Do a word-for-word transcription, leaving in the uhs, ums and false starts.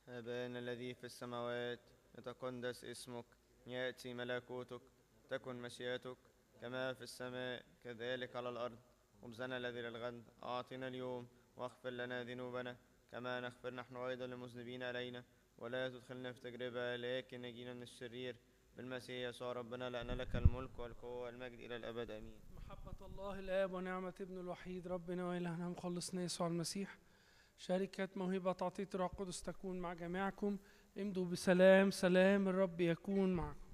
أبانا الذي في السماوات، يتقدس اسمك، يأتي ملكوتك، تكن مشيئتك كما في السماء كذلك على الأرض. خبزنا الذي للغد أعطنا اليوم، واغفر لنا ذنوبنا كما نغفر نحن أيضا للمذنبين علينا، ولا تدخلنا في تجربة لكن نجينا من الشرير، بالمسيح يسوع ربنا، لأن لك الملك والقوة والمجد إلى الأبد آمين. محبة الله الآب ونعمة ابن الوحيد ربنا وإلهنا مخلصنا يسوع المسيح، شركة موهبة تعطية الروح القدس تكون مع جميعكم. امضوا بسلام، سلام الرب يكون معكم.